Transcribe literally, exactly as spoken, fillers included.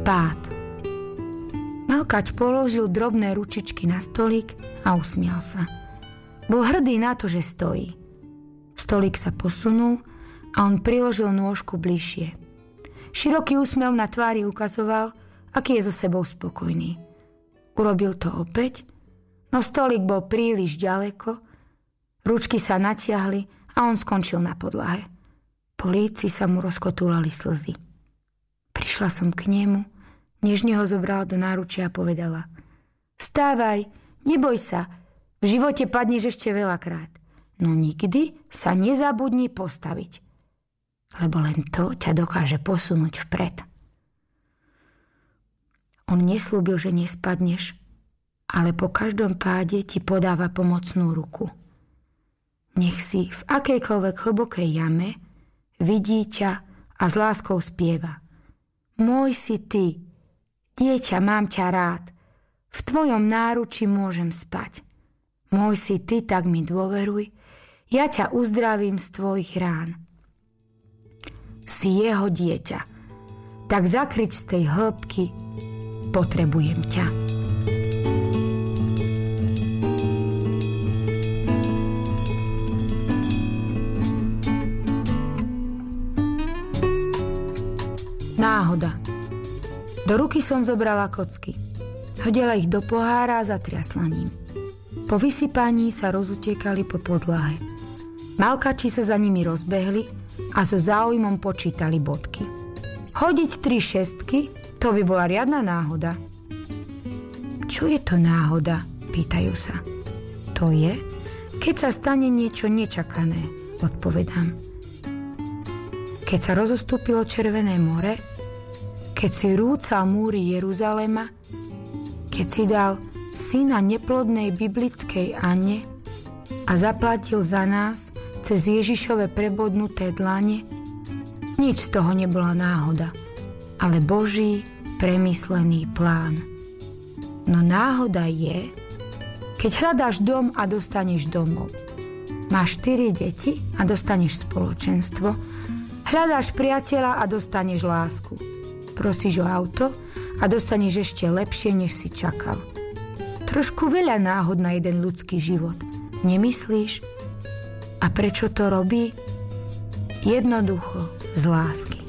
Pád. Malkač položil drobné ručičky na stolík a usmial sa. Bol hrdý na to, že stojí. Stolík sa posunul a on priložil nôžku bližšie. Široký úsmev na tvári ukazoval, aký je so sebou spokojný. Urobil to opäť, no stolík bol príliš ďaleko, ručky sa natiahli a on skončil na podlahe. Po líci sa mu rozkotúlali slzy. Prišla som k nemu, nežne ho zobrala do náručia a povedala: Vstávaj, neboj sa, v živote padneš ešte veľakrát, no nikdy sa nezabudni postaviť, lebo len to ťa dokáže posunúť vpred. On neslúbil, že nespadneš, ale po každom páde ti podáva pomocnú ruku. Nech si v akejkoľvek hlbokej jame vidí ťa a s láskou spieva: Môj si ty, dieťa, mám ťa rád, v tvojom náruči môžem spať. Môj si ty, tak mi dôveruj, ja ťa uzdravím z tvojich rán. Si jeho dieťa, tak zakrič z tej hĺbky: Potrebujem ťa. Náhoda. Do ruky som zobrala kocky. Hodila ich do pohára a zatriasla ním. Po vysypaní sa rozutekali po podlahe. Malkači sa za nimi rozbehli a so záujmom počítali bodky. Hodiť tri šestky, to by bola riadna náhoda. Čo je to náhoda? Pýtajú sa. To je, keď sa stane niečo nečakané, odpovedám. Keď sa rozostúpilo Červené more, keď si rúcal múry Jeruzalema, keď si dal syna neplodnej biblickej Anne a zaplatil za nás cez Ježišove prebodnuté dlane, nič z toho nebola náhoda, ale Boží premyslený plán. No náhoda je, keď hľadáš dom a dostaneš domov. Máš štyri deti a dostaneš spoločenstvo, hľadáš priateľa a dostaneš lásku. Prosíš o auto a dostaneš ešte lepšie, než si čakal. Trošku veľa náhod na jeden ľudský život. Nemyslíš? A prečo to robí? Jednoducho z lásky.